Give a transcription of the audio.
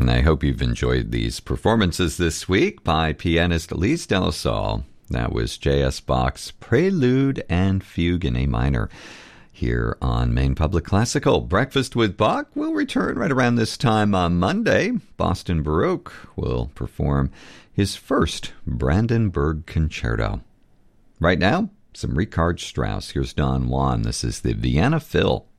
And I hope you've enjoyed these performances this week by pianist Elise de la Salle. That was J.S. Bach's Prelude and Fugue in A minor here on Maine Public Classical. Breakfast with Bach will return right around this time on Monday. Boston Baroque will perform his first Brandenburg Concerto. Right now, some Richard Strauss. Here's Don Juan. This is the Vienna Phil.